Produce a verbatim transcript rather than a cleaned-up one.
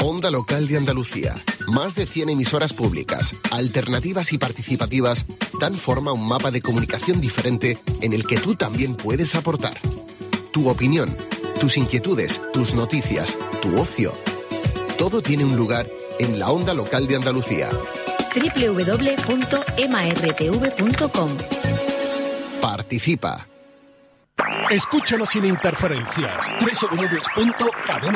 Onda Local de Andalucía. Más de cien emisoras públicas, alternativas y participativas dan forma a un mapa de comunicación diferente en el que tú también puedes aportar. Tu opinión, tus inquietudes, tus noticias, tu ocio. Todo tiene un lugar en la Onda Local de Andalucía. doble u doble u doble u punto m r t v punto com. Participa. Escúchanos sin interferencias. doble u doble u doble u punto cadena